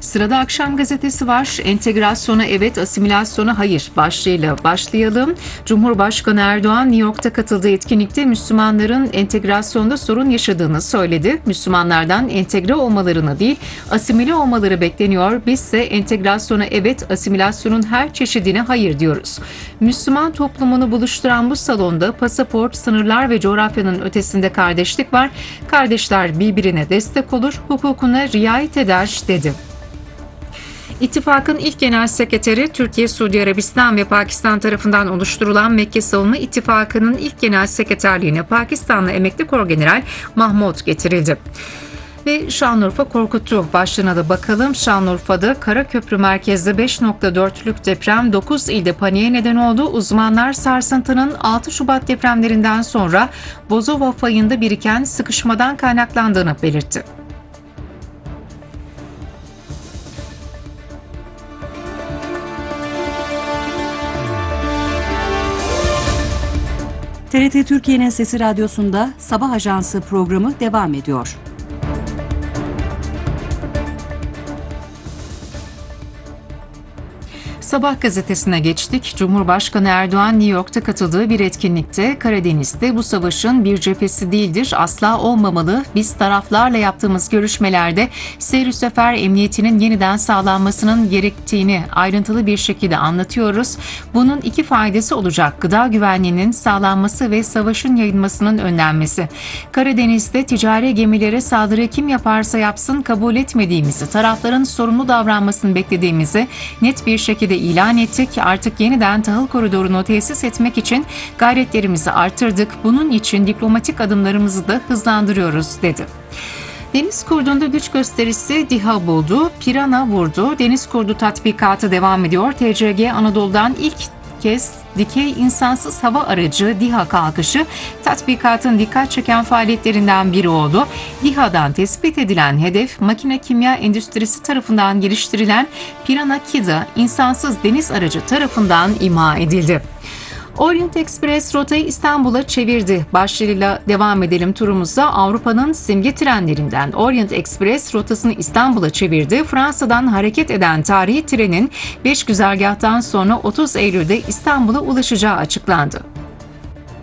Sırada Akşam Gazetesi var. Entegrasyona evet, asimilasyona hayır başlığıyla başlayalım. Cumhurbaşkanı Erdoğan New York'ta katıldığı etkinlikte Müslümanların entegrasyonda sorun yaşadığını söyledi. Müslümanlardan entegre olmalarını değil, asimile olmaları bekleniyor. Bizse entegrasyona evet, asimilasyonun her çeşidine hayır diyoruz. Müslüman toplumunu buluşturan bu salonda pasaport, sınırlar ve coğrafyanın ötesinde kardeşlik var. Kardeşler birbirine destek olur, hukukuna riayet eder dedi. İttifakın ilk genel sekreteri, Türkiye, Suudi Arabistan ve Pakistan tarafından oluşturulan Mekke Savunma İttifakı'nın ilk genel sekreterliğine Pakistanlı emekli Korgeneral Mahmud getirildi. Ve Şanlıurfa korkuttu başlığına da bakalım. Şanlıurfa'da Karaköprü merkezde 5.4'lük deprem 9 ilde paniğe neden oldu. Uzmanlar sarsıntının 6 Şubat depremlerinden sonra Bozova fayında biriken sıkışmadan kaynaklandığını belirtti. TRT Türkiye'nin Sesi Radyosu'nda Sabah Ajansı programı devam ediyor. Sabah gazetesine geçtik. Cumhurbaşkanı Erdoğan New York'ta katıldığı bir etkinlikte Karadeniz'de bu savaşın bir cephesi değildir, asla olmamalı. Biz taraflarla yaptığımız görüşmelerde seyir sefer emniyetinin yeniden sağlanmasının gerektiğini ayrıntılı bir şekilde anlatıyoruz. Bunun iki faydası olacak: gıda güvenliğinin sağlanması ve savaşın yayılmasının önlenmesi. Karadeniz'de ticari gemilere saldırı kim yaparsa yapsın kabul etmediğimizi, tarafların sorumlu davranmasını beklediğimizi net bir şekilde ilan ettik. Artık yeniden tahıl koridorunu tesis etmek için gayretlerimizi artırdık. Bunun için diplomatik adımlarımızı da hızlandırıyoruz dedi. Deniz kurdunda güç gösterisi DİHA buldu, Pirana vurdu. Deniz kurdu tatbikatı devam ediyor. TCG Anadolu'dan ilk kez dikey insansız hava aracı DİHA kalkışı tatbikatın dikkat çeken faaliyetlerinden biri oldu. DİHA'dan tespit edilen hedef, makine kimya endüstrisi tarafından geliştirilen Pirana Kida insansız deniz aracı tarafından imha edildi. Orient Express rotayı İstanbul'a çevirdi. Başlığıyla devam edelim turumuza. Avrupa'nın simge trenlerinden Orient Express rotasını İstanbul'a çevirdi. Fransa'dan hareket eden tarihi trenin 5 güzergahtan sonra 30 Eylül'de İstanbul'a ulaşacağı açıklandı.